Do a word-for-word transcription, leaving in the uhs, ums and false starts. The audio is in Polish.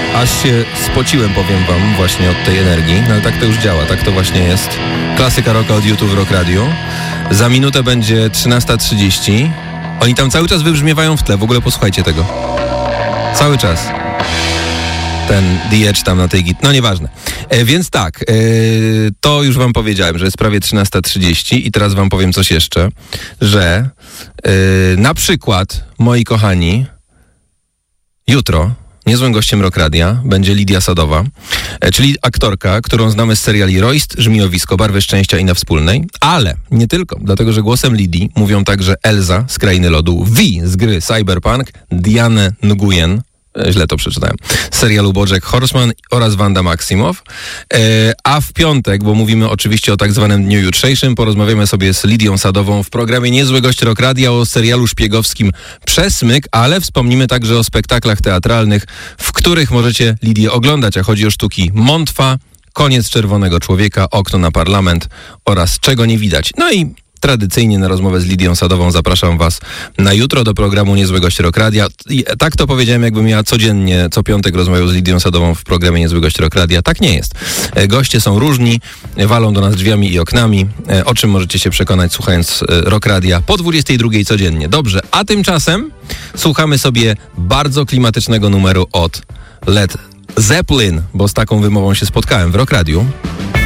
Aż się spociłem, powiem wam, właśnie od tej energii. No ale tak to już działa, tak to właśnie jest. Klasyka rocka od YouTube w Rock Radio. Za minutę będzie trzynasta trzydzieści. Oni tam cały czas wybrzmiewają w tle, w ogóle posłuchajcie tego. Cały czas. Ten The Edge tam na tej git. No nieważne. E, więc tak, e, to już wam powiedziałem, że jest prawie trzynasta trzydzieści i teraz wam powiem coś jeszcze, że e, na przykład, moi kochani, jutro niezłym gościem Rock Radia będzie Lidia Sadowa, e, czyli aktorka, którą znamy z seriali Royst, Żmijowisko, Barwy Szczęścia i Na Wspólnej, ale nie tylko, dlatego że głosem Lidii mówią także Elza z Krainy Lodu, Vi z gry Cyberpunk, Diane Nguyen, źle to przeczytałem, z serialu BoJack Horseman oraz Wanda Maximow. E, a w piątek, bo mówimy oczywiście o tak zwanym dniu jutrzejszym, porozmawiamy sobie z Lidią Sadową w programie Niezły Gość Rock Radia o serialu szpiegowskim Przesmyk, ale wspomnimy także o spektaklach teatralnych, w których możecie Lidię oglądać, a chodzi o sztuki Montwa, Koniec Czerwonego Człowieka, Okno na Parlament oraz Czego nie widać. No i tradycyjnie na rozmowę z Lidią Sadową zapraszam was na jutro do programu Niezły Gość Rock Radia. I tak to powiedziałem, jakbym ja codziennie, co piątek rozmawiał z Lidią Sadową w programie Niezły Gość Rock Radia. Tak nie jest. Goście są różni, walą do nas drzwiami i oknami, o czym możecie się przekonać słuchając Rock Radia po dwudziestej drugiej codziennie. Dobrze, a tymczasem słuchamy sobie bardzo klimatycznego numeru od Led Zeppelin, bo z taką wymową się spotkałem w Rock Radiu.